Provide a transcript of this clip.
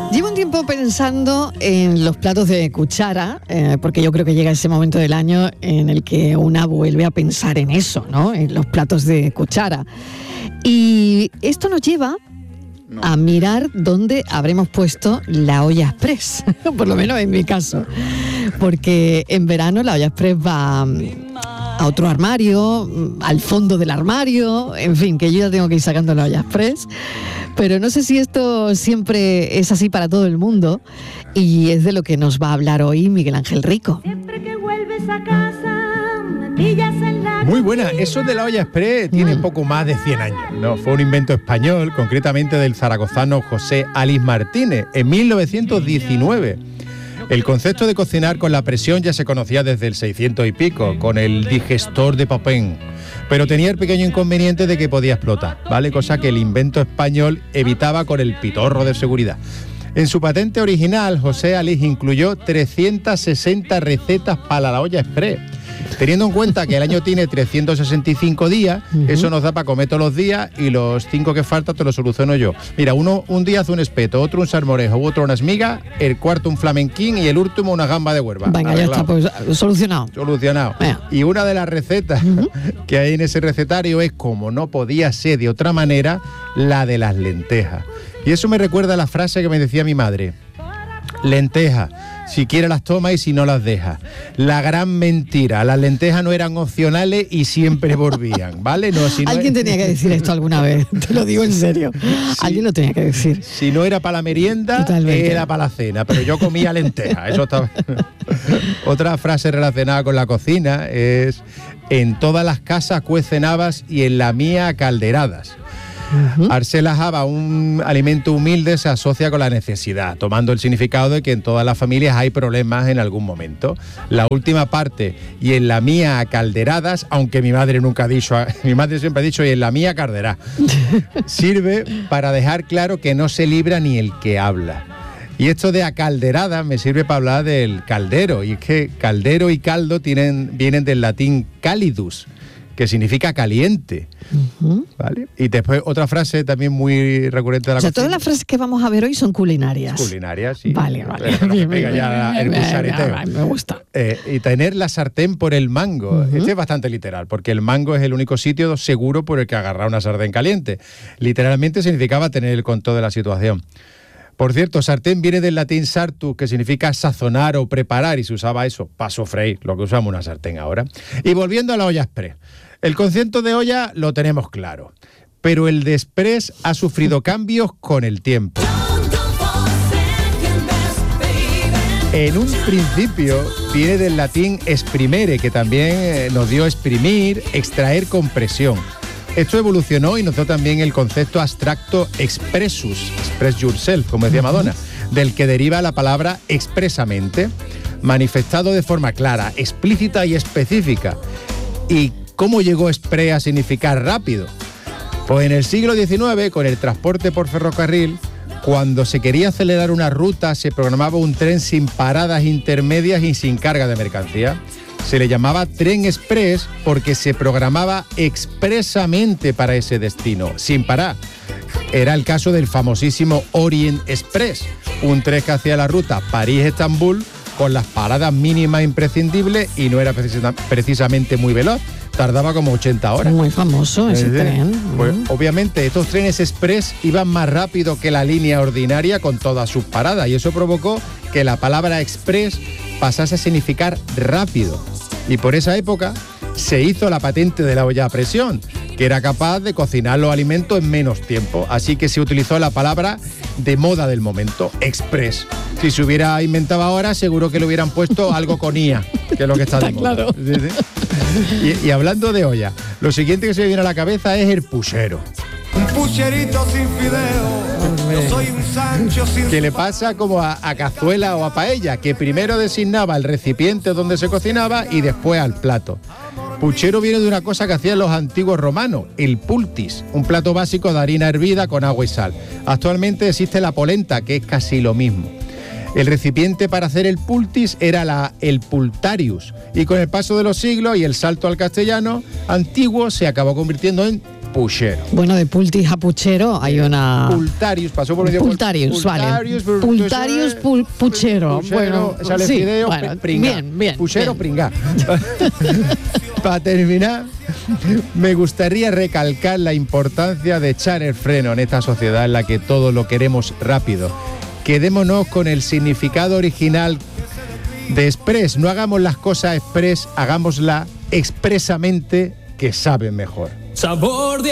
Llevo un tiempo pensando en los platos de cuchara, porque yo creo que llega ese momento del año en el que una vuelve a pensar en eso, ¿no? En los platos de cuchara. Y esto nos lleva a mirar dónde habremos puesto la olla express, por lo menos en mi caso. Porque en verano la olla express va a otro armario, al fondo del armario, en fin, que yo ya tengo que ir sacando la olla express. Pero no sé si esto siempre es así para todo el mundo, y es de lo que nos va a hablar hoy Miguel Ángel Rico. Siempre que vuelves a casa, me pillas en la... Muy buena, eso de la olla express tiene poco más de 100 años, ¿no? Fue un invento español, concretamente del zaragozano José Alís Martínez, en 1919. El concepto de cocinar con la presión ya se conocía desde el 600 y pico, con el digestor de Papin, pero tenía el pequeño inconveniente de que podía explotar, ¿vale? Cosa que el invento español evitaba con el pitorro de seguridad. En su patente original, José Alís incluyó 360 recetas para la olla express. Teniendo en cuenta que el año tiene 365 días, eso nos da para comer todos los días, y los 5 que faltan te los soluciono yo. Mira, uno un día hace un espeto, otro un salmorejo, otro unas migas, el cuarto un flamenquín y el último una gamba de Huelva. Venga, ya está, pues solucionado. Venga. Y una de las recetas que hay en ese recetario es, como no podía ser de otra manera, la de las lentejas. Y eso me recuerda a la frase que me decía mi madre: lentejas, si quieres las tomas y si no las dejas. La gran mentira, las lentejas no eran opcionales y siempre volvían, ¿vale? No, si no Alguien tenía que decir esto alguna vez, te lo digo en serio. Sí. Alguien lo tenía que decir. Si no era para la merienda, totalmente, era para la cena, pero yo comía lentejas, eso estaba... Otra frase relacionada con la cocina es: en todas las casas cuecen habas y en la mía calderadas. Al ser la haba un alimento humilde, se asocia con la necesidad, tomando el significado de que en todas las familias hay problemas en algún momento. La última parte, y en la mía calderadas, aunque mi madre nunca ha dicho, mi madre siempre ha dicho y en la mía calderá, sirve para dejar claro que no se libra ni el que habla. Y esto de acalderada me sirve para hablar del caldero, y es que caldero y caldo vienen del latín calidus, que significa caliente, ¿vale? Y después otra frase también muy recurrente de la cocina. Todas las frases que vamos a ver hoy son culinarias. Culinarias, sí. Vale. Venga, ya el cuchariteo. Me gusta. Y tener la sartén por el mango. Este es bastante literal, porque el mango es el único sitio seguro por el que agarrar una sartén caliente. Literalmente significaba tener el control de la situación. Por cierto, sartén viene del latín sartus, que significa sazonar o preparar, y se usaba eso para sofreír, lo que usamos una sartén ahora. Y volviendo a la olla express. El concepto de olla lo tenemos claro, pero el de express ha sufrido cambios con el tiempo. En un principio viene del latín exprimere, que también nos dio exprimir, extraer con presión. Esto evolucionó y nos dio también el concepto abstracto expressus, express yourself, como decía Madonna, del que deriva la palabra expresamente, manifestado de forma clara, explícita y específica. ¿Y cómo llegó express a significar rápido? Pues en el siglo XIX, con el transporte por ferrocarril, cuando se quería acelerar una ruta, se programaba un tren sin paradas intermedias y sin carga de mercancía. Se le llamaba tren express porque se programaba expresamente para ese destino, sin parar. Era el caso del famosísimo Orient Express, un tren que hacía la ruta París-Estambul con las paradas mínimas imprescindibles y no era precisamente muy veloz. Tardaba como 80 horas. Muy famoso ese tren. Pues, obviamente, estos trenes express iban más rápido que la línea ordinaria con todas sus paradas, y eso provocó que la palabra express pasase a significar rápido. Y por esa época se hizo la patente de la olla a presión, que era capaz de cocinar los alimentos en menos tiempo. Así que se utilizó la palabra de moda del momento, express. Si se hubiera inventado ahora, seguro que le hubieran puesto algo con IA, que es lo que está de moda. Claro. ¿Sí, sí? Y hablando de olla, lo siguiente que se me viene a la cabeza es el puchero. Un pucherito sin fideo, yo soy un Sancho sin... Que le pasa como a cazuela o a paella, que primero designaba el recipiente donde se cocinaba y después al plato. Puchero viene de una cosa que hacían los antiguos romanos, el pultis, un plato básico de harina hervida con agua y sal. Actualmente existe la polenta, que es casi lo mismo. El recipiente para hacer el pultis era el pultarius, y con el paso de los siglos y el salto al castellano antiguo se acabó convirtiendo en puchero. Bueno, de pultis a puchero hay una... Pultarius, pasó por medio. Pultarius, vale. Pultarius, puchero. Bueno, sale sí, fideo, bueno, pringá. bien. Puchero, bien. pringá. Para terminar, me gustaría recalcar la importancia de echar el freno en esta sociedad en la que todo lo queremos rápido. Quedémonos con el significado original de express. No hagamos las cosas express, hagámoslas expresamente, que saben mejor. Sabor de